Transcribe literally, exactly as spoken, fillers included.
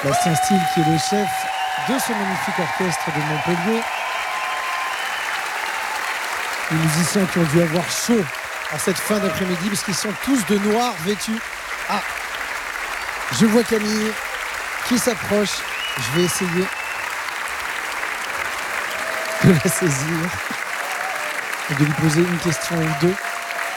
Bastien Steele qui est le chef de ce magnifique orchestre de Montpellier. Les musiciens qui ont dû avoir chaud en cette fin d'après-midi parce qu'ils sont tous de noir vêtus. Ah, je vois Camille qui s'approche. Je vais essayer de la saisir et de lui poser une question ou deux.